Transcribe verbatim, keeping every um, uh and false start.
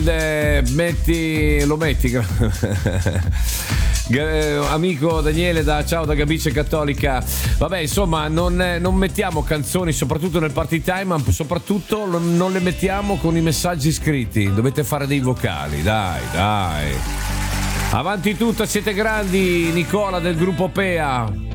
grande, metti, lo metti. Amico Daniele da ciao da Gabice Cattolica. Vabbè, insomma, non, non mettiamo canzoni soprattutto nel party time, ma soprattutto non le mettiamo con i messaggi scritti, dovete fare dei vocali, dai dai, avanti tutta, siete grandi. Nicola del gruppo Pea.